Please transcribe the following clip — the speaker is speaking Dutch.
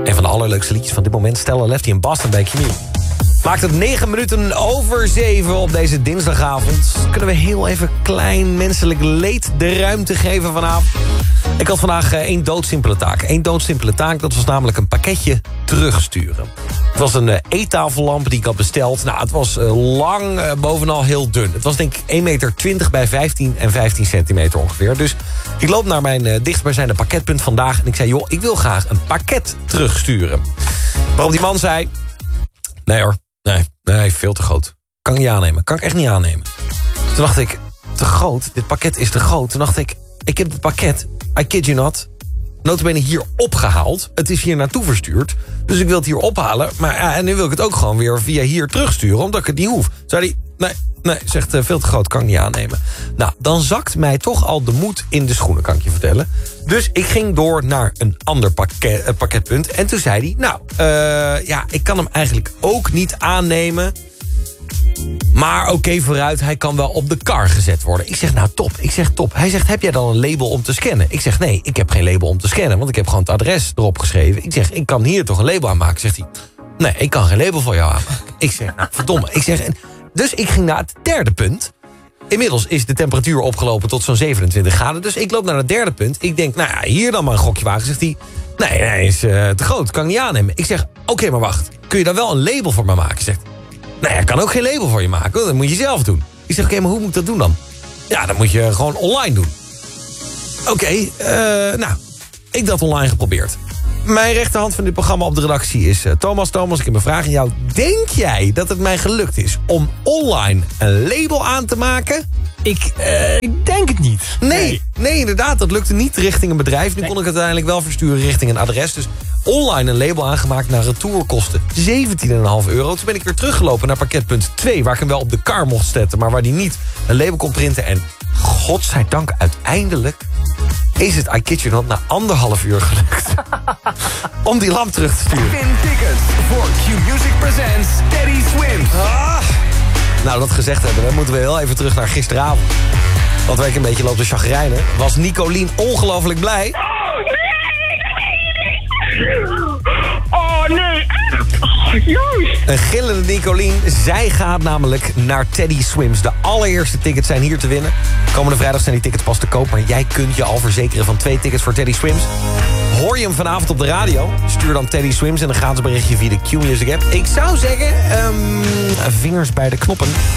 Een van de allerleukste liedjes van dit moment. Stella Lefty in Boston bij Q. Maakt het 9 minuten over 7 op deze dinsdagavond. Kunnen we heel even klein menselijk leed de ruimte geven vanavond. Ik had vandaag één doodsimpele taak. Één doodsimpele taak, dat was namelijk een pakketje terugsturen. Het was een eettafellamp die ik had besteld. Nou, het was lang, bovenal heel dun. Het was denk ik 1,20 meter bij 15 en 15 centimeter ongeveer. Dus ik loop naar mijn dichtstbijzijnde pakketpunt vandaag... en ik zei, joh, ik wil graag een pakket terugsturen. Waarop die man zei... Nee hoor, nee, veel te groot. Kan ik niet aannemen, kan ik echt niet aannemen. Toen dacht ik, te groot, dit pakket is te groot. Toen dacht ik heb het pakket, I kid you not... nota bene hier opgehaald. Het is hier naartoe verstuurd. Dus ik wil het hier ophalen. Maar ja, en nu wil ik het ook gewoon weer via hier terugsturen. Omdat ik het niet hoef. Zei hij, nee, zegt veel te groot, kan ik niet aannemen. Nou, dan zakt mij toch al de moed in de schoenen, kan ik je vertellen. Dus ik ging door naar een ander pakketpunt. En toen zei hij, ik kan hem eigenlijk ook niet aannemen... Maar oké, vooruit, hij kan wel op de kar gezet worden. Ik zeg, nou top. Hij zegt, heb jij dan een label om te scannen? Ik zeg, nee, ik heb geen label om te scannen... want ik heb gewoon het adres erop geschreven. Ik zeg, ik kan hier toch een label aan maken? Zegt hij, nee, ik kan geen label voor jou aanmaken. Ik zeg, nou, verdomme. Dus ik ging naar het derde punt. Inmiddels is de temperatuur opgelopen tot zo'n 27 graden. Dus ik loop naar het derde punt. Ik denk, nou ja, hier dan maar een gokje wagen. Zegt hij, nee, is te groot, kan ik niet aannemen. Ik zeg, oké, maar wacht. Kun je daar wel een label voor me maken? Zegt nou ja, ik kan ook geen label voor je maken. Dat moet je zelf doen. Ik zeg, oké, maar hoe moet ik dat doen dan? Ja, dat moet je gewoon online doen. Oké, ik dat online geprobeerd. Mijn rechterhand van dit programma op de redactie is Thomas. Thomas, ik heb een vraag aan jou. Denk jij dat het mij gelukt is om online een label aan te maken? Ik denk het niet. Nee, inderdaad, dat lukte niet richting een bedrijf. Nu kon ik het uiteindelijk wel versturen richting een adres. Dus online een label aangemaakt naar retour kostte €17,5. Toen ben ik weer teruggelopen naar pakketpunt 2... waar ik hem wel op de kar mocht zetten... maar waar die niet een label kon printen. En godzijdank, uiteindelijk is het, I kid you not, na 1,5 uur gelukt... om die lamp terug te sturen. Win tickets voor Q-Music Presents Teddy Swims. Nou, dat gezegd hebben, dan moeten we heel even terug naar gisteravond. Want waar ik een beetje loop te chagrijnen... was Nicolien ongelooflijk blij... Oh nee, juist. Een gillende Nicolien. Zij gaat namelijk naar Teddy Swims. De allereerste tickets zijn hier te winnen. Komende vrijdag zijn die tickets pas te koop. Maar jij kunt je al verzekeren van 2 tickets voor Teddy Swims. Hoor je hem vanavond op de radio? Stuur dan Teddy Swims en een gratis berichtje via de Q-Music app. Ik zou zeggen, vingers bij de knoppen.